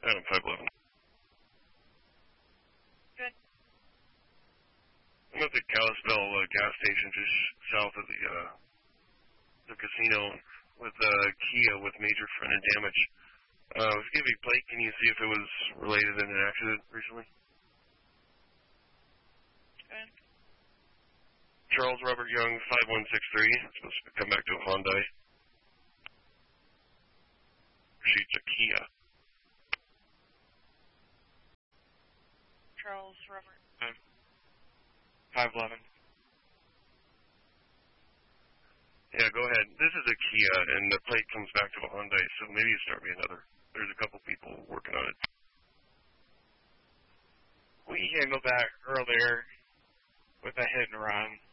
Adam 511. Good. I'm at the Kalispell gas station just south of the casino with Kia with major front-end damage. If you give me a plate, can you see if it was related in an accident recently? Good. Charles Robert Young, 5163. Supposed to come back to a Hyundai. She's a Kia. Charles Robert. 511. Yeah, go ahead. This is a Kia, and the plate comes back to a Hyundai, so maybe you start me another. There's a couple people working on it. We handled that earlier with a hit and run.